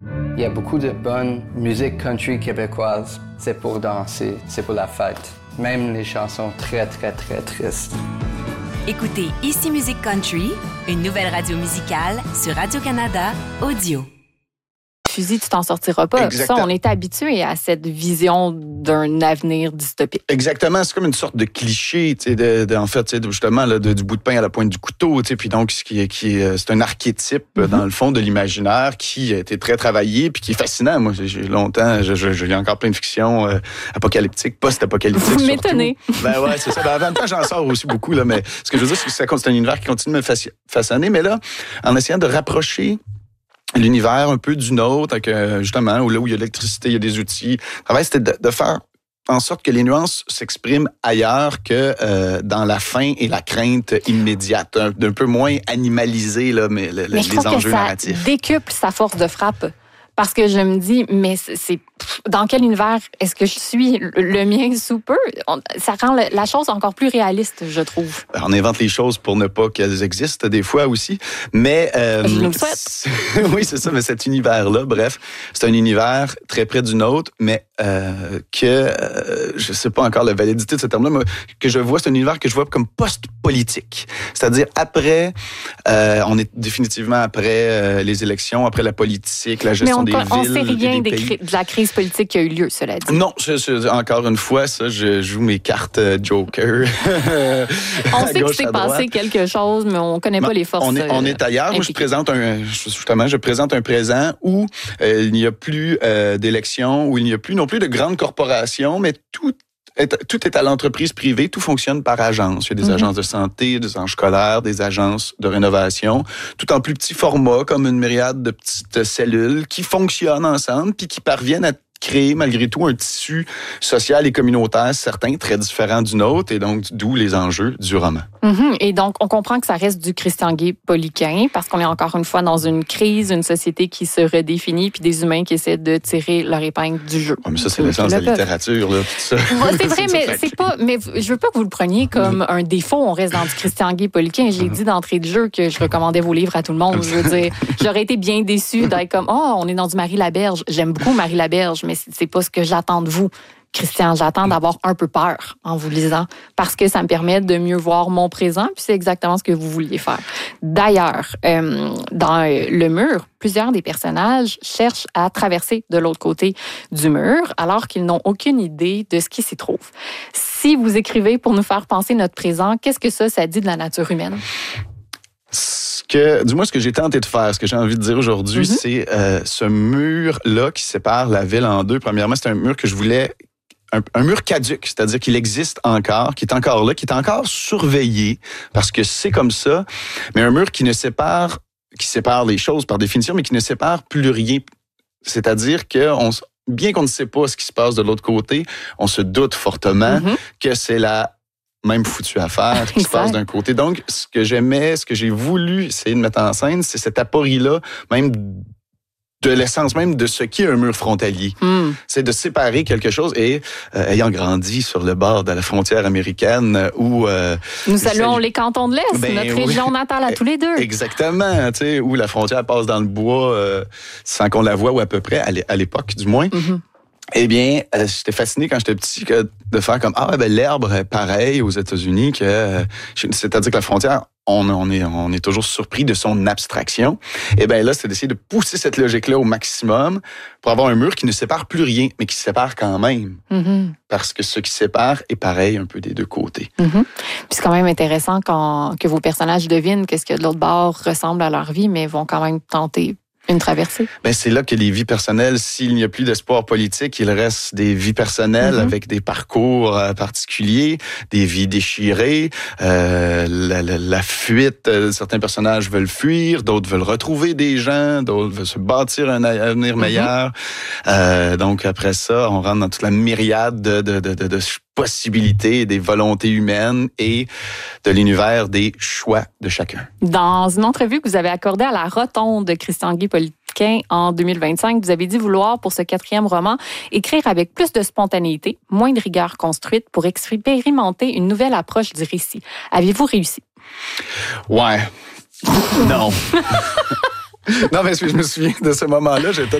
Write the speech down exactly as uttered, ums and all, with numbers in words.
Il y a beaucoup de bonne musique country québécoise. C'est pour danser, c'est pour la fête. Même les chansons très, très, très tristes. Écoutez Ici Musique Country, une nouvelle radio musicale sur Radio-Canada Audio. Fusil, tu t'en sortiras pas. Exactement. Ça, on est habitué à cette vision d'un avenir dystopique. Exactement, c'est comme une sorte de cliché, tu sais, de, de, en fait, tu sais, justement, là, de, du bout de pain à la pointe du couteau, tu sais, puis donc, ce qui, qui, c'est un archétype, mm-hmm. dans le fond, de l'imaginaire qui a été très travaillé, puis qui est fascinant. Moi, j'ai longtemps, je, je, je lis encore plein de fictions euh, apocalyptiques, post-apocalyptiques. Vous m'étonnez. Ben ouais, c'est ça. Ben, en même temps, j'en sors aussi beaucoup, là, mais ce que je veux dire, c'est que ça, c'est un univers qui continue de me façonner, mais là, en essayant de rapprocher l'univers un peu du nôtre, avec, justement, où là où il y a l'électricité, il y a des outils. Le travail, c'était de, de faire en sorte que les nuances s'expriment ailleurs que euh, dans la faim et la crainte immédiate, un, d'un peu moins animalisé, là, mais, le, mais je les trouve enjeux que ça narratifs. Décuple sa force de frappe. Parce que je me dis, mais c'est dans quel univers est-ce que je suis? Le mien sous peu? Ça rend la chose encore plus réaliste, je trouve. On invente les choses pour ne pas qu'elles existent, des fois aussi. Mais euh, je nous le souhaite. Oui, c'est ça. Mais cet univers-là, bref, c'est un univers très près du nôtre, mais euh, que euh, je sais pas encore la validité de ce terme-là, mais que je vois, c'est un univers que je vois comme post-politique. C'est-à-dire après, euh, on est définitivement après euh, les élections, après la politique, la gestion des villes. On ne sait rien des des, de la crise politique qui a eu lieu, cela dit. Non, je, je, encore une fois, ça, je joue mes cartes euh, Joker. On sait qu'il s'est passé quelque chose, mais on ne connaît pas les forces. On est, on est ailleurs. Moi, je présente un, justement, je présente un présent où euh, il n'y a plus euh, d'élections, où il n'y a plus non plus de grandes corporations, mais tout Tout est à l'entreprise privée, tout fonctionne par agence. Il y a des mm-hmm. agences de santé, des agences scolaires, des agences de rénovation, tout en plus petit format, comme une myriade de petites cellules qui fonctionnent ensemble puis qui parviennent à créer malgré tout un tissu social et communautaire certain, très différent du nôtre, et donc d'où les enjeux du roman. Mm-hmm. Et donc, on comprend que ça reste du Christian Guay-Poliquin, parce qu'on est encore une fois dans une crise, une société qui se redéfinit, puis des humains qui essaient de tirer leur épingle du jeu. Ouais, mais ça, c'est l'essence de la littérature, là, tout ça. Ouais, c'est vrai, mais c'est pas. Mais je veux pas que vous le preniez comme un défaut. On reste dans du Christian Guay-Poliquin. J'ai dit d'entrée de jeu que je recommandais vos livres à tout le monde. Je veux dire, j'aurais été bien déçue d'être comme, oh, on est dans du Marie Laberge. J'aime beaucoup Marie Laberge, mais c'est pas ce que j'attends de vous, Christian. J'attends d'avoir un peu peur en vous lisant, parce que ça me permet de mieux voir mon présent, puis c'est exactement ce que vous vouliez faire. D'ailleurs, euh, dans Le Mur, plusieurs des personnages cherchent à traverser de l'autre côté du mur, alors qu'ils n'ont aucune idée de ce qui s'y trouve. Si vous écrivez pour nous faire penser notre présent, qu'est-ce que ça, ça dit de la nature humaine? Ce que, du moins, ce que j'ai tenté de faire, ce que j'ai envie de dire aujourd'hui, mm-hmm. c'est euh, ce mur-là qui sépare la ville en deux. Premièrement, c'est un mur que je voulais... Un, un mur caduc, c'est-à-dire qu'il existe encore, qui est encore là, qui est encore surveillé, parce que c'est comme ça, mais un mur qui ne sépare, qui sépare les choses par définition, mais qui ne sépare plus rien. C'est-à-dire que on, bien qu'on ne sait pas ce qui se passe de l'autre côté, on se doute fortement mm-hmm. que c'est la même foutue affaire qui se passe d'un côté. Donc, ce que j'aimais, ce que j'ai voulu essayer de mettre en scène, c'est cette aporie-là, même de l'essence même de ce qu'est un mur frontalier. Mm. C'est de séparer quelque chose. Et euh, ayant grandi sur le bord de la frontière américaine où... Euh, Nous saluons les cantons de l'Est, ben, notre oui. région natale à tous les deux. Exactement, tu sais, où la frontière passe dans le bois euh, sans qu'on la voie, ou à peu près, à l'époque du moins. Mm-hmm. Eh bien, euh, j'étais fasciné quand j'étais petit que de faire comme, ah, ben l'herbe est pareil aux États-Unis, que euh, c'est-à-dire que la frontière, on, on, est, on est toujours surpris de son abstraction. Eh bien là, c'est d'essayer de pousser cette logique-là au maximum pour avoir un mur qui ne sépare plus rien, mais qui sépare quand même. Mm-hmm. Parce que ce qui sépare est pareil un peu des deux côtés. Mm-hmm. Puis c'est quand même intéressant quand, que vos personnages devinent qu'est-ce que de l'autre bord ressemble à leur vie, mais vont quand même tenter une traversée. Ben c'est là que les vies personnelles, s'il n'y a plus d'espoir politique, il reste des vies personnelles mm-hmm. avec des parcours euh, particuliers, des vies déchirées, euh, la, la, la fuite. Euh, certains personnages veulent fuir, d'autres veulent retrouver des gens, d'autres veulent se bâtir un avenir mm-hmm. meilleur. Euh, donc après ça, on rentre dans toute la myriade de, de, de, de, de possibilités, des volontés humaines et de l'univers des choix de chacun. Dans une entrevue que vous avez accordée à la Rotonde de Christian Guay-Poliquin en deux mille vingt-cinq, vous avez dit vouloir, pour ce quatrième roman, écrire avec plus de spontanéité, moins de rigueur construite pour expérimenter une nouvelle approche du récit. Avez-vous réussi? Ouais. Non. Non, mais je me souviens de ce moment-là, j'étais